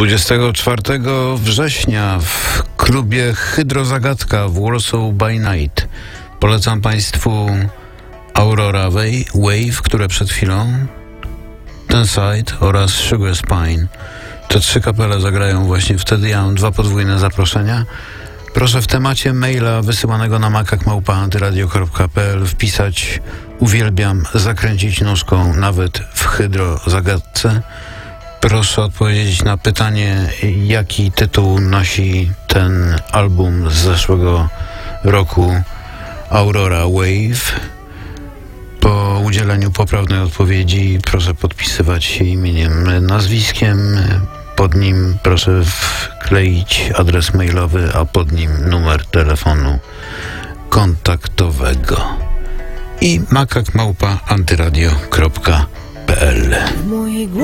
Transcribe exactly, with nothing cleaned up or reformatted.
dwudziestego czwartego września w klubie Hydrozagadka w Warsaw by Night polecam Państwu Aurora Wave, które przed chwilą, Tenside oraz Sugar Spine. Te trzy kapele zagrają właśnie wtedy. Ja mam dwa podwójne zaproszenia. Proszę w temacie maila wysyłanego na makak małpa antyradio kropka p l wpisać uwielbiam zakręcić nóżką nawet w hydrozagadce. Proszę odpowiedzieć na pytanie, jaki tytuł nosi ten album z zeszłego roku Aurora Wave. Po udzieleniu poprawnej odpowiedzi proszę podpisywać się imieniem, nazwiskiem. Pod nim proszę wkleić adres mailowy, a pod nim numer telefonu kontaktowego. I makak małpa antyradio kropka p l.